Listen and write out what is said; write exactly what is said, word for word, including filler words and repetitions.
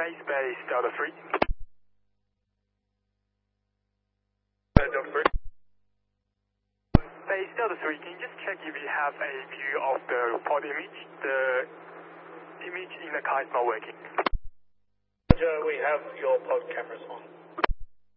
Base Base Delta three. Delta three. Base Delta three, can you just check if you have a view of the report image? The image in the car is not working. Roger, we have your pod cameras on.